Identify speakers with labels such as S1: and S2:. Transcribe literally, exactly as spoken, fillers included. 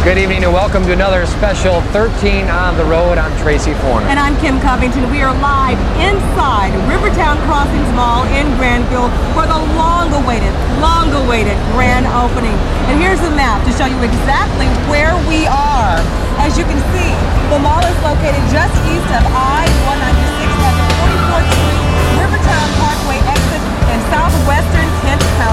S1: Good evening and welcome to another special thirteen on the road. I'm Tracy Forner.
S2: And I'm Kim Covington. We are live inside Rivertown Crossings Mall in Granville for the long-awaited, long-awaited grand opening. And here's the map to show you exactly where we are. As you can see, the mall is located just